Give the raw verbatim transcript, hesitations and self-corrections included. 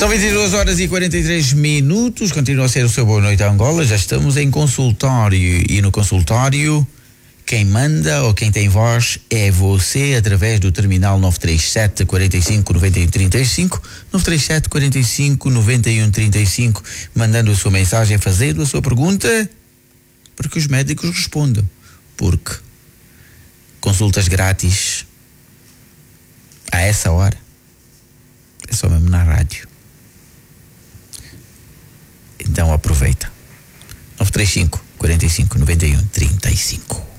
São vinte e duas horas e quarenta e três minutos. Continua a ser o seu Boa Noite Angola. Já estamos em consultório. E no consultório, quem manda ou quem tem voz é você, através do terminal nove três sete, quarenta e cinco, noventa e um, trinta e cinco, nove três sete, quarenta e cinco, noventa e um, trinta e cinco, mandando a sua mensagem, fazendo a sua pergunta, para que os médicos respondam. Porque consultas grátis a essa hora é só mesmo na rádio. Então aproveita. nove três cinco, quarenta e cinco, noventa e um, trinta e cinco.